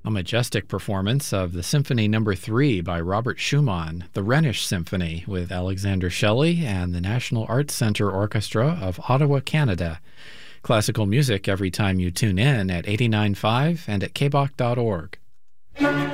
A majestic performance of the Symphony No. 3 by Robert Schumann, the Rhenish Symphony, with Alexander Shelley and the National Arts Centre Orchestra of Ottawa, Canada. Classical music every time you tune in at 89.5 and at kbach.org.